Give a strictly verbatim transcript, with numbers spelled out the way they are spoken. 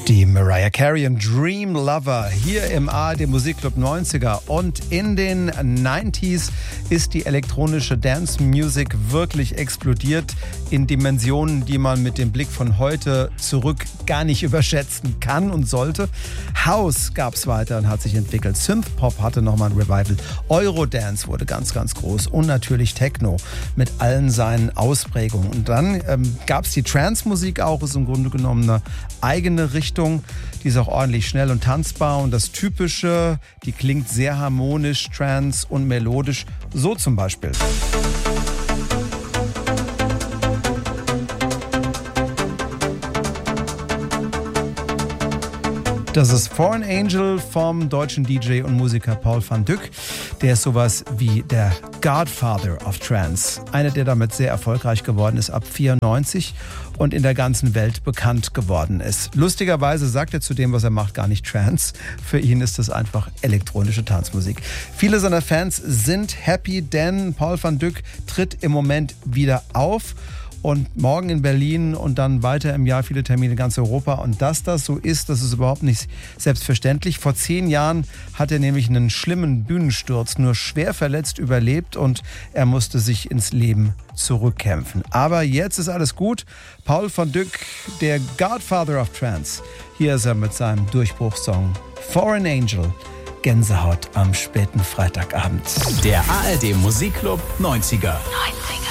Die Mariah Carey und Dream Lover hier im A R D Musikclub neunziger. Und in den neunziger ist die elektronische Dance Music wirklich explodiert in Dimensionen, die man mit dem Blick von heute zurück gar nicht überschätzen kann und sollte. House gab es weiter und hat sich entwickelt. Synthpop hatte nochmal ein Revival. Eurodance wurde ganz, ganz groß. Und natürlich Techno mit allen seinen Ausprägungen. Und dann ähm, gab es die Trance-Musik auch, ist im Grunde genommen eine eigene Richtung. Die ist auch ordentlich schnell und tanzbar und das Typische, die klingt sehr harmonisch, trance und melodisch, so zum Beispiel. Das ist Foreign Angel vom deutschen D J und Musiker Paul van Dyk. Der ist sowas wie der Godfather of Trance. Einer, der damit sehr erfolgreich geworden ist ab vierundneunzig und in der ganzen Welt bekannt geworden ist. Lustigerweise sagt er zu dem, was er macht, gar nicht Trance. Für ihn ist es einfach elektronische Tanzmusik. Viele seiner Fans sind happy, denn Paul van Dyk tritt im Moment wieder auf. Und morgen in Berlin und dann weiter im Jahr viele Termine in ganz Europa. Und dass das so ist, das ist überhaupt nicht selbstverständlich. Vor zehn Jahren hat er nämlich einen schlimmen Bühnensturz nur schwer verletzt überlebt und er musste sich ins Leben zurückkämpfen. Aber jetzt ist alles gut. Paul van Dyk, der Godfather of Trance. Hier ist er mit seinem Durchbruchssong Foreign Angel. Gänsehaut am späten Freitagabend. Der A R D Musikclub neunziger. neunziger.